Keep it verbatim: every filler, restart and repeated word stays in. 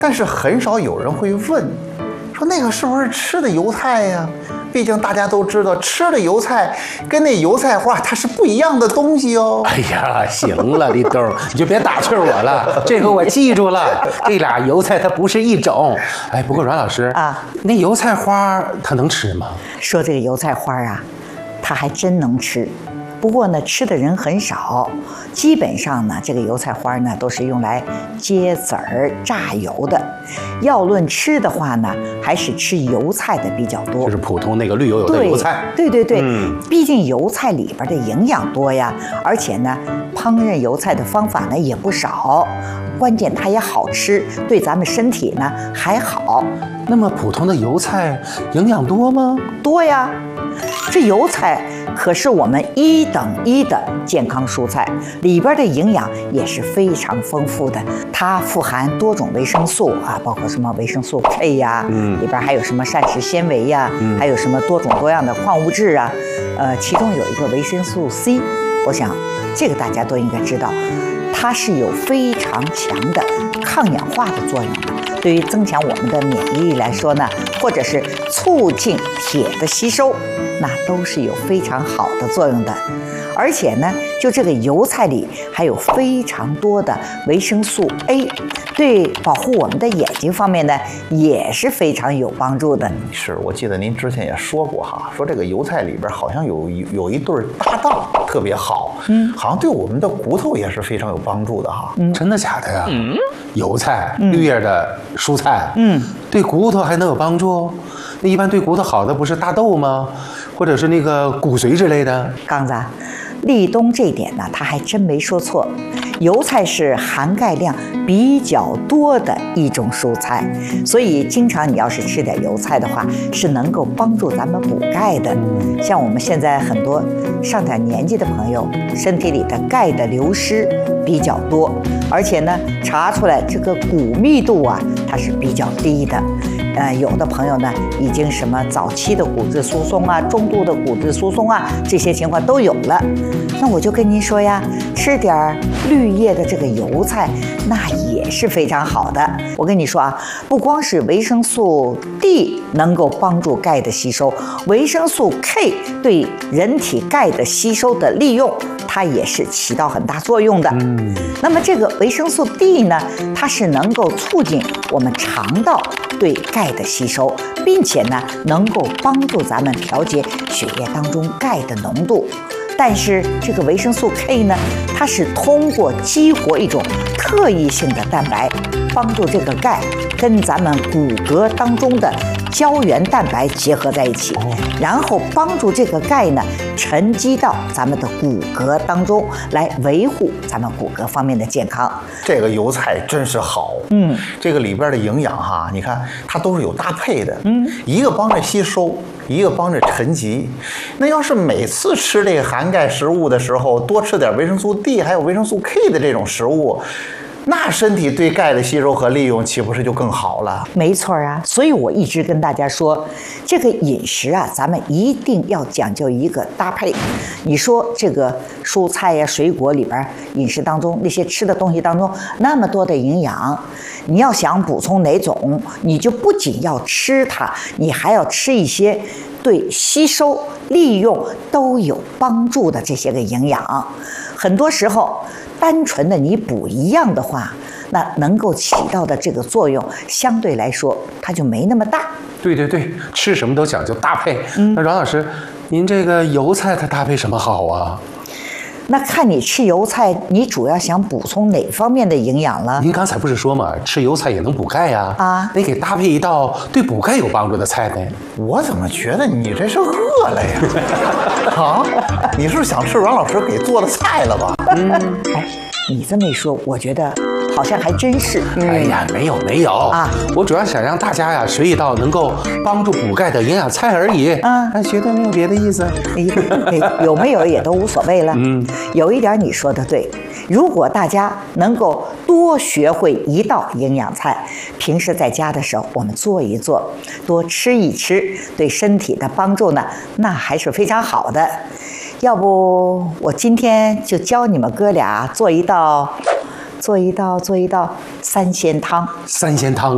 但是很少有人会问，说那个是不是吃的油菜呀？毕竟大家都知道，吃的油菜跟那油菜花它是不一样的东西哦。 哎呀，行了，立冬，你就别打趣我了，这个我记住了。这俩油菜它不是一种。哎，不过阮老师啊，那油菜花它能吃吗？ 说这个油菜花啊，它还真能吃。不过呢，吃的人很少，基本上呢，这个油菜花呢都是用来接籽儿、榨油的。要论吃的话呢，还是吃油菜的比较多， 就是普通那个绿油油的油菜。 对对对对，嗯，毕竟油菜里边的营养多呀，而且呢，烹饪油菜的方法呢也不少，关键它也好吃，对咱们身体呢还好。 那么普通的油菜营养多吗？ 多呀。这油菜可是我们一等一的健康蔬菜，里边的营养也是非常丰富的。它富含多种维生素啊，包括什么维生素 K 呀，嗯，里边还有什么膳食纤维呀，嗯，还有什么多种多样的矿物质啊，呃，其中有一个维生素 C， 我想这个大家都应该知道，它是有非常强的抗氧化的作用的。对于增强我们的免疫力来说呢，或者是促进铁的吸收，那都是有非常好的作用的。而且呢，就这个油菜里还有非常多的维生素 A， 对保护我们的眼睛方面呢也是非常有帮助的。 是，我记得您之前也说过哈，说这个油菜里边好像有有一对搭档特别好，嗯，好像对我们的骨头也是非常有帮助的哈。 嗯，真的假的呀？嗯，油菜，绿叶的蔬菜，嗯，对骨头还能有帮助？那一般对骨头好的不是大豆吗？或者是那个骨髓之类的？ 刚子，立冬这点呢，他还真没说错。油菜是含钙量比较多的一种蔬菜，所以经常你要是吃点油菜的话，是能够帮助咱们补钙的。像我们现在很多上点年纪的朋友，身体里的钙的流失比较多，而且呢，查出来这个骨密度啊，它是比较低的。呃，有的朋友呢，已经什么早期的骨质疏松啊，中度的骨质疏松啊，这些情况都有了。那我就跟您说呀，吃点绿叶的这个油菜，那也是非常好的。我跟你说啊，不光是维生素 D 能够帮助钙的吸收，维生素 K 对人体钙的吸收的利用，它也是起到很大作用的。嗯，那么这个维生素 D 呢，它是能够促进我们肠道对钙的吸收，并且呢，能够帮助咱们调节血液当中钙的浓度。但是这个维生素 K 呢，它是通过激活一种特异性的蛋白，帮助这个钙跟咱们骨骼当中的胶原蛋白结合在一起，然后帮助这个钙呢沉积到咱们的骨骼当中，来维护咱们骨骼方面的健康。 这个油菜真是好，嗯，这个里边的营养哈，你看它都是有搭配的，嗯，一个帮着吸收，一个帮着沉积。那要是每次吃这个含钙食物的时候，多吃点维生素 D 还有维生素 K 的这种食物，那身体对钙的吸收和利用岂不是就更好了？ 没错啊，所以我一直跟大家说，这个饮食啊，咱们一定要讲究一个搭配。你说这个蔬菜呀、水果里边，饮食当中那些吃的东西当中那么多的营养，你要想补充哪种，你就不仅要吃它，你还要吃一些对吸收、利用都有帮助的这些个营养。很多时候，单纯的你补一样的话，那能够起到的这个作用，相对来说它就没那么大。 对对对，吃什么都讲究搭配。嗯，那阮老师，您这个油菜它搭配什么好啊？ 那看你吃油菜，你主要想补充哪方面的营养了？ 您刚才不是说嘛，吃油菜也能补钙呀？啊，你给搭配一道对补钙有帮助的菜呗。 我怎么觉得你这是饿了呀？啊，你是想吃阮老师给做的菜了吧？ 嗯，哎，你这么一说，我觉得好像还真是。 嗯、哎呀，没有没有啊，我主要想让大家呀学一道能够帮助补钙的营养菜而已。啊，绝对没有别的意思。 有没有也都无所谓了。嗯，有一点你说的对，如果大家能够多学会一道营养菜，平时在家的时候我们做一做，多吃一吃，对身体的帮助呢，那还是非常好的。要不我今天就教你们哥俩做一道，做一道，做一道三鲜汤。 三鲜汤。